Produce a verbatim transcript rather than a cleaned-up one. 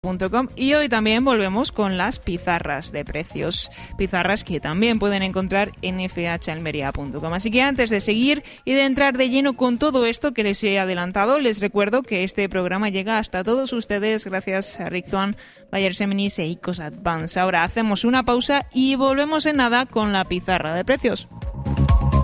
punto com y hoy también volvemos con las pizarras de precios, pizarras que también pueden encontrar en f h almería punto com. Así que antes de seguir y de entrar de lleno con todo esto que les he adelantado, les recuerdo que este programa llega hasta todos ustedes gracias a Richtuan, Bayer Seminis e Icos Advance. Ahora hacemos una pausa y volvemos en nada con la pizarra de precios.